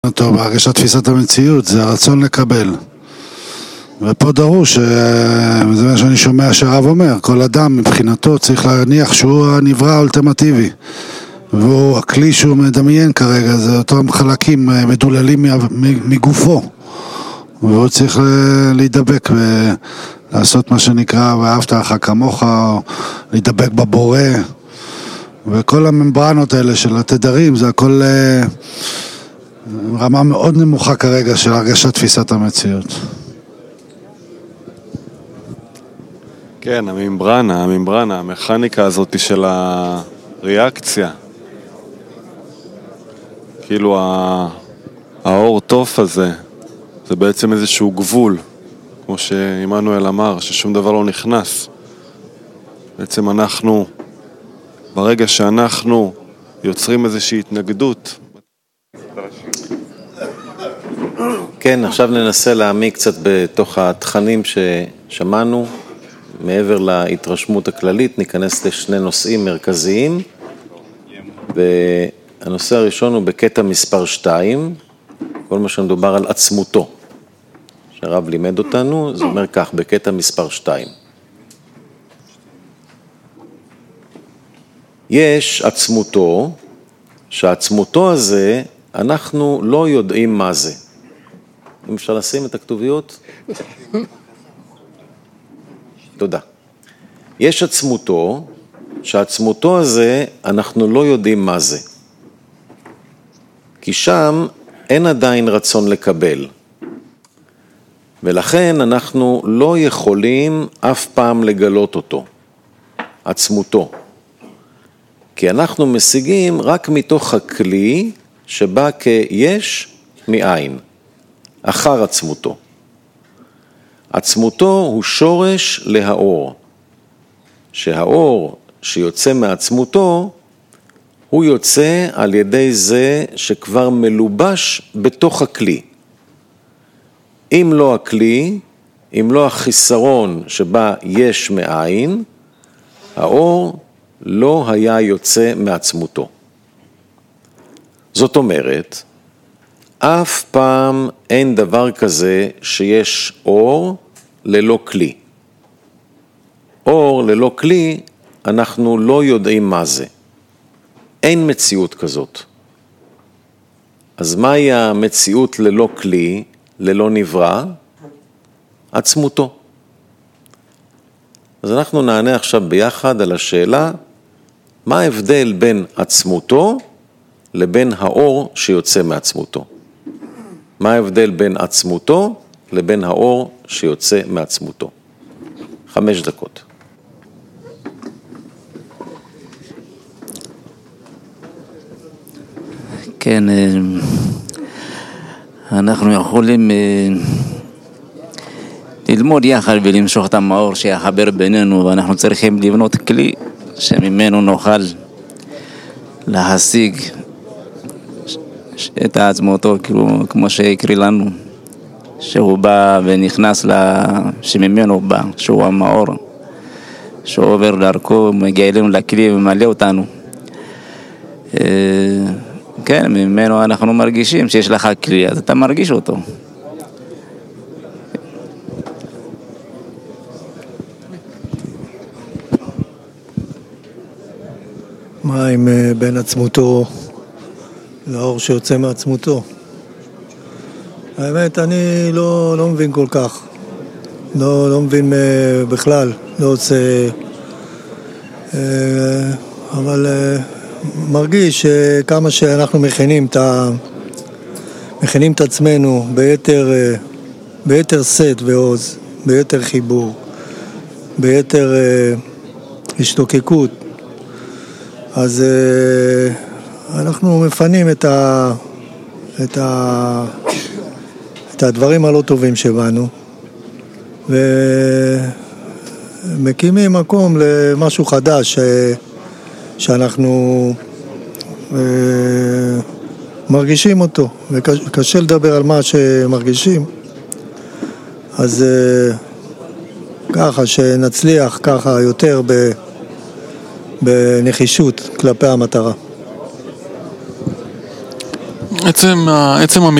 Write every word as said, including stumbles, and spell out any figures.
טוב, בהרגשת תפיסת המציאות זה הרצון לקבל, ופה דרוש, זה מה שאני שומע שהרב אומר, כל אדם מבחינתו צריך להניח שהוא הנברא האולטימטיבי, והוא הכלי שהוא מדמיין כרגע, זה אותם חלקים מדוללים מגופו, והוא צריך להידבק ולעשות מה שנקרא ואהבת לך כמוך, או להידבק בבורא, וכל הממברנות האלה של התדרים זה הכל רמה מאוד נמוכה כרגע של הרגשת תפיסת המציאות. כן, הממברנה, הממברנה, המכניקה הזאת של הריאקציה. כאילו האור תוף הזה, זה בעצם איזשהו גבול, כמו שאימנואל אמר, ששום דבר לא נכנס. בעצם אנחנו, ברגע שאנחנו יוצרים איזושהי התנגדות, כן, עכשיו ננסה להעמיק קצת בתוך התכנים ששמענו, מעבר להתרשמות הכללית, ניכנס לשני נושאים מרכזיים, והנושא הראשון הוא בקטע מספר שתיים, כל מה שמדובר על עצמותו, שהרב לימד אותנו, זה אומר כך, בקטע מספר שתיים. יש עצמותו, שהעצמותו הזה, אנחנו לא יודעים מה זה. אם אפשר לשים את הכתוביות? תודה. יש עצמותו, שהעצמותו הזה, אנחנו לא יודעים מה זה. כי שם אין עדיין רצון לקבל. ולכן אנחנו לא יכולים אף פעם לגלות אותו, עצמותו. כי אנחנו משיגים רק מתוך הכלי שבא כיש מאין, אחר עצמותו. עצמותו הוא שורש להאור, שהאור שיוצא מעצמותו, הוא יוצא על ידי זה שכבר מלובש בתוך הכלי. אם לא הכלי, אם לא החיסרון שבה יש מאין, האור לא היה יוצא מעצמותו. זאת אומרת, אף פעם אין דבר כזה שיש אור ללא כלי. אור ללא כלי, אנחנו לא יודעים מה זה. אין מציאות כזאת. אז מהי המציאות ללא כלי, ללא נברא? עצמותו. אז אנחנו נענה עכשיו ביחד על השאלה, מה ההבדל בין עצמותו לבין האור שיוצא מעצמותו? מה ההבדל בין עצמותו לבין האור שיוצא מעצמותו? חמש דקות. כן, אנחנו יכולים ללמוד יחד ולמשוך את המאור שיחבר בינינו, ואנחנו צריכים לבנות כלי שממנו נוכל להשיג את עצמותו, כאילו, כמו שהקריא לנו, שהוא בא ונכנס שממנו בא, שהוא המאור, שהוא עובר דרכו, מגיע אלינו לכלי ומלא אותנו. כן, ממנו אנחנו מרגישים שיש לך כלי, אז אתה מרגיש אותו. מה עם בין עצמותו לאור שיוצא מעצמותו? האמת, אני לא, לא מבין כל כך. לא, לא מבין בכלל. לא עושה... אבל מרגיש שכמה שאנחנו מכינים את, ה... מכינים את עצמנו ביתר, ביתר סט ועוז, ביתר חיבור, ביתר השתוקקות, אז אנחנו מפנים את ה את ה את הדברים הלא טובים שבנו, ומקימים מקום למשהו חדש שאנחנו מרגישים אותו, וקשה לדבר על מה שמרגישים. אז ככה שנצליח ככה יותר ב בנחישות כלפי המטרה. עצם, עצם